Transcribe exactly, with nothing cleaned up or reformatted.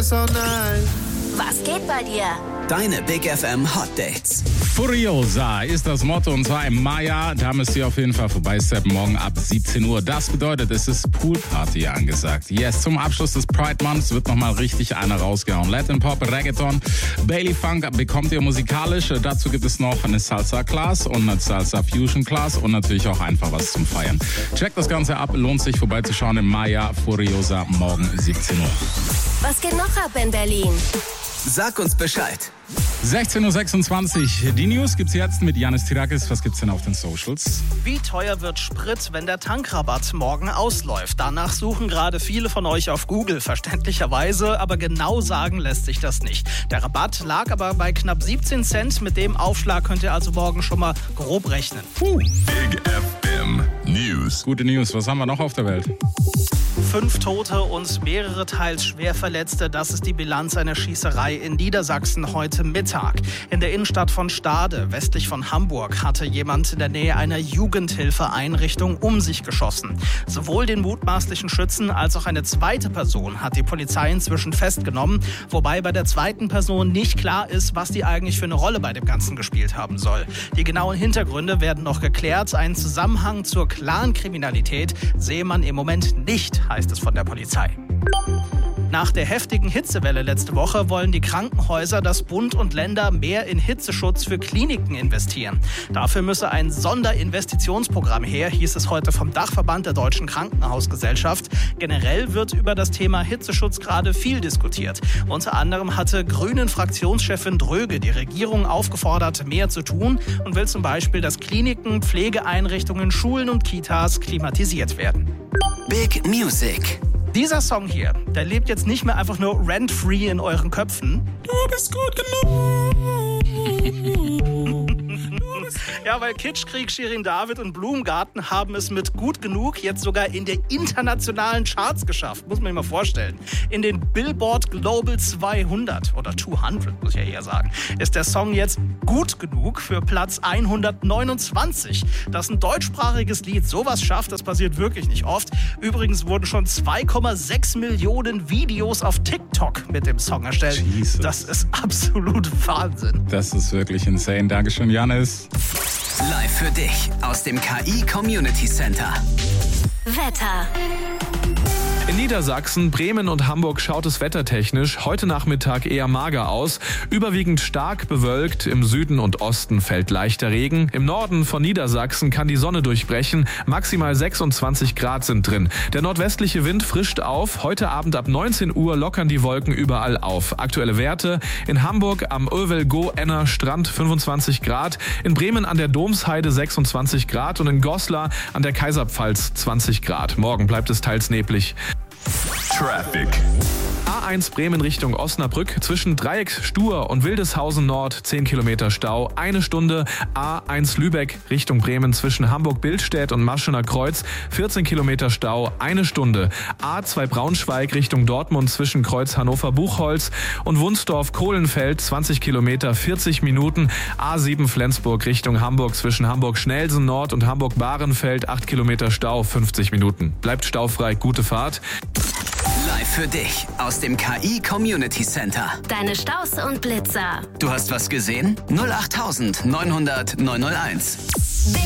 so nice. Was geht bei dir? Deine Big F M Hot Dates. Furiosa ist das Motto und zwar im Maya. Da müsst ihr auf jeden Fall vorbeisteppen, morgen ab siebzehn Uhr. Das bedeutet, es ist Poolparty angesagt. Yes, zum Abschluss des Pride Months wird nochmal richtig einer rausgehauen. Latin Pop, Reggaeton, Bailey Funk bekommt ihr musikalisch. Dazu gibt es noch eine Salsa Class und eine Salsa Fusion Class und natürlich auch einfach was zum Feiern. Checkt das Ganze ab, lohnt sich vorbeizuschauen im Maya Furiosa morgen siebzehn Uhr. Was geht noch ab in Berlin? Sag uns Bescheid. sechzehn Uhr sechsundzwanzig. Die News gibt's jetzt mit Janis Tirakis. Was gibt's denn auf den Socials? Wie teuer wird Sprit, wenn der Tankrabatt morgen ausläuft? Danach suchen gerade viele von euch auf Google, verständlicherweise, aber genau sagen lässt sich das nicht. Der Rabatt lag aber bei knapp siebzehn Cent. Mit dem Aufschlag könnt ihr also morgen schon mal grob rechnen. Puh. Big F M News. Gute News. Was haben wir noch auf der Welt? Fünf Tote und mehrere teils schwer Verletzte, das ist die Bilanz einer Schießerei in Niedersachsen heute Mittag. In der Innenstadt von Stade, westlich von Hamburg, hatte jemand in der Nähe einer Jugendhilfeeinrichtung um sich geschossen. Sowohl den mutmaßlichen Schützen als auch eine zweite Person hat die Polizei inzwischen festgenommen, wobei bei der zweiten Person nicht klar ist, was die eigentlich für eine Rolle bei dem Ganzen gespielt haben soll. Die genauen Hintergründe werden noch geklärt. Einen Zusammenhang zur Clankriminalität sehe man im Moment nicht, heißt es von der Polizei. Nach der heftigen Hitzewelle letzte Woche wollen die Krankenhäuser, dass Bund und Länder mehr in Hitzeschutz für Kliniken investieren. Dafür müsse ein Sonderinvestitionsprogramm her, hieß es heute vom Dachverband der Deutschen Krankenhausgesellschaft. Generell wird über das Thema Hitzeschutz gerade viel diskutiert. Unter anderem hatte Grünen-Fraktionschefin Dröge die Regierung aufgefordert, mehr zu tun und will zum Beispiel, dass Kliniken, Pflegeeinrichtungen, Schulen und Kitas klimatisiert werden. Big Music. Dieser Song hier, der lebt jetzt nicht mehr einfach nur rent-free in euren Köpfen. Du bist gut genug. Ja, weil Kitschkrieg, Shirin David und Blumengarten haben es mit Gut Genug jetzt sogar in der internationalen Charts geschafft. Muss man sich mal vorstellen. In den Billboard Global zweihundert oder zweihundert, muss ich ja eher sagen, ist der Song jetzt Gut Genug für Platz hundertneunundzwanzig. Dass ein deutschsprachiges Lied sowas schafft, das passiert wirklich nicht oft. Übrigens wurden schon zwei Komma sechs Millionen Videos auf TikTok mit dem Song erstellt. Jesus. Das ist absolut Wahnsinn. Das ist wirklich insane. Dankeschön, Janis. Live für dich aus dem K I Community Center. Wetter. In Niedersachsen, Bremen und Hamburg schaut es wettertechnisch heute Nachmittag eher mager aus. Überwiegend stark bewölkt, im Süden und Osten fällt leichter Regen. Im Norden von Niedersachsen kann die Sonne durchbrechen. Maximal sechsundzwanzig Grad sind drin. Der nordwestliche Wind frischt auf. Heute Abend ab neunzehn Uhr lockern die Wolken überall auf. Aktuelle Werte: in Hamburg am Övelgo-Enner Strand fünfundzwanzig Grad, in Bremen an der Domsheide sechsundzwanzig Grad und in Goslar an der Kaiserpfalz zwanzig Grad. Morgen bleibt es teils neblig. Traffic. A eins Bremen Richtung Osnabrück, zwischen Dreiecksstuhr und Wildeshausen Nord zehn Kilometer Stau, eine Stunde. A eins Lübeck Richtung Bremen, zwischen Hamburg-Billstedt und Maschener Kreuz vierzehn Kilometer Stau, eine Stunde. A zwei Braunschweig Richtung Dortmund, zwischen Kreuz Hannover-Buchholz und Wunsdorf-Kohlenfeld zwanzig Kilometer, vierzig Minuten. A sieben Flensburg Richtung Hamburg, zwischen Hamburg-Schnelsen Nord und Hamburg-Bahrenfeld acht Kilometer Stau, fünfzig Minuten. Bleibt staufrei, gute Fahrt. Live für dich aus dem K I Community Center. Deine Staus und Blitzer. Du hast was gesehen? null acht neunhundert neunhunderteins.